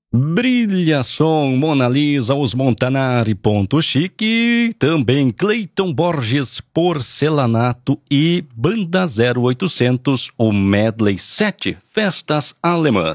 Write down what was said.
Brilha Som, Mona Lisa, Os Montanari, Ponto Chique, também Cleiton Borges, Porcelanato e Banda 0800, o Medley 7, Festas Alemãs.